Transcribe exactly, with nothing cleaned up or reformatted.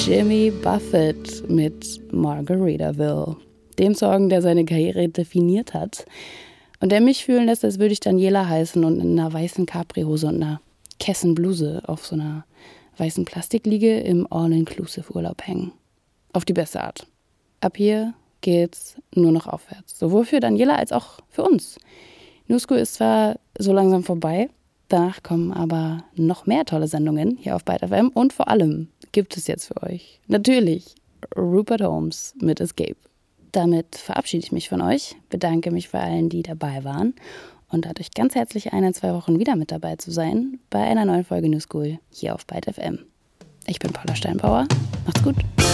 Jimmy Buffett mit Margaritaville, dem Song, der seine Karriere definiert hat und der mich fühlen lässt, als würde ich Daniela heißen und in einer weißen Capri-Hose und einer Kessenbluse auf so einer weißen Plastikliege im All-Inclusive-Urlaub hängen. Auf die beste Art. Ab hier geht's nur noch aufwärts, sowohl für Daniela als auch für uns. New School ist zwar so langsam vorbei, danach kommen aber noch mehr tolle Sendungen hier auf Byte F M und vor allem gibt es jetzt für euch natürlich Rupert Holmes mit Escape. Damit verabschiede ich mich von euch, bedanke mich bei allen, die dabei waren und lade euch ganz herzlich ein, in zwei Wochen wieder mit dabei zu sein bei einer neuen Folge New School hier auf Byte F M. Ich bin Paula Steinbauer, macht's gut.